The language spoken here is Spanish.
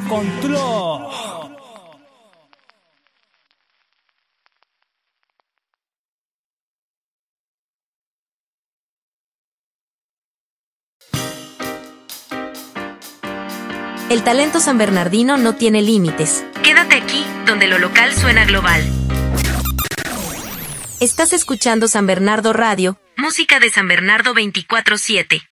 control. El talento sanbernardino no tiene límites. Quédate aquí, donde lo local suena global. Estás escuchando San Bernardo Radio, música de San Bernardo 24/7.